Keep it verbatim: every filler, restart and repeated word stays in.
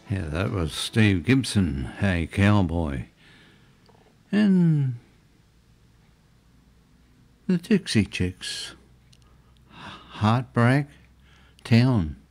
Yeah, that was Steve Gibson, Hey Cowboy. And the Dixie Chicks, Heartbreak Town.